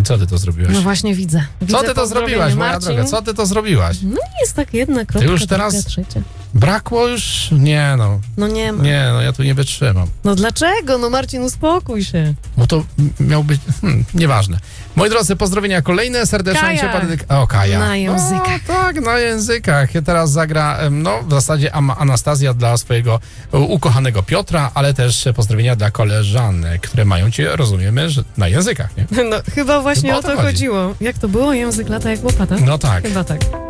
Co ty to zrobiłaś? No właśnie widzę. Co ty to zrobiłaś, moja Marcin. droga? Co ty to zrobiłaś? No jest tak jedna kropka, już teraz- druga, trzecia. Brakło już? Nie no. No nie ma. Nie no, ja tu nie wytrzymam. No dlaczego? No Marcin, uspokój się. Bo to miał być... nieważne. Moi drodzy, pozdrowienia kolejne. Serdecznie się Kaja. O, Kaja. Na językach. O, tak, na językach. Teraz zagra, w zasadzie Anastazja dla swojego ukochanego Piotra, ale też pozdrowienia dla koleżanek, które mają cię, rozumiemy, że na językach, nie? No chyba właśnie Chyba o to chodziło. Jak to było? Język lata jak łopata? No tak. Chyba tak.